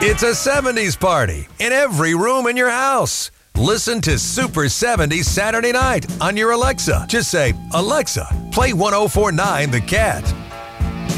It's a 70s party in every room in your house. Listen to Super 70s Saturday night on your Alexa. Just say, Alexa, play 104.9 The Cat.